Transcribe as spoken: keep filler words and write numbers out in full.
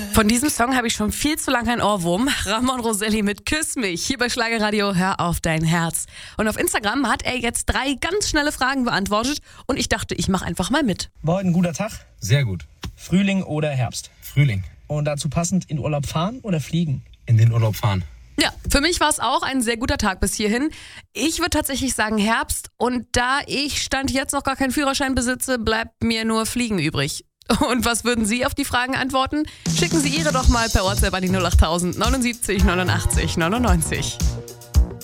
Von diesem Song habe ich schon viel zu lange einen Ohrwurm. Ramon Roselli mit Küss mich. Hier bei Schlagerradio, hör auf dein Herz. Und auf Instagram hat er jetzt drei ganz schnelle Fragen beantwortet. Und ich dachte, ich mache einfach mal mit. War heute ein guter Tag? Sehr gut. Frühling oder Herbst? Frühling. Und dazu passend in Urlaub fahren oder fliegen? In den Urlaub fahren. Ja, für mich war es auch ein sehr guter Tag bis hierhin. Ich würde tatsächlich sagen Herbst. Und da ich Stand jetzt noch gar keinen Führerschein besitze, bleibt mir nur Fliegen übrig. Und was würden Sie auf die Fragen antworten? Schicken Sie Ihre doch mal per WhatsApp an die null acht null null neunundsiebzig neunundachtzig neunundneunzig.